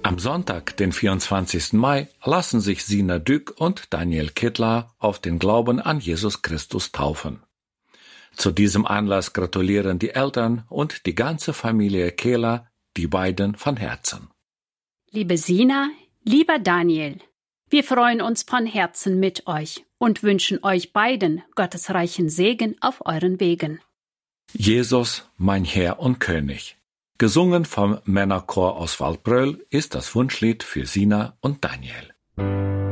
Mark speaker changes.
Speaker 1: Am Sonntag, den 24. Mai, lassen sich Sina Dück und Daniel Kittler auf den Glauben an Jesus Christus taufen. Zu diesem Anlass gratulieren die Eltern und die ganze Familie Kehler die beiden von Herzen.
Speaker 2: Liebe Sina, lieber Daniel, wir freuen uns von Herzen mit euch und wünschen euch beiden gottesreichen Segen auf euren Wegen.
Speaker 1: Jesus, mein Herr und König. Gesungen vom Männerchor aus Waldbröl ist das Wunschlied für Sina und Daniel.